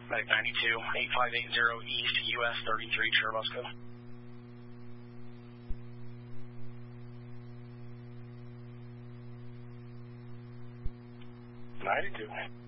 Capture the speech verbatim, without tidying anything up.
Medic ninety-two, eight five eight zero East, U S thirty-three, Churubusco. ninety-two.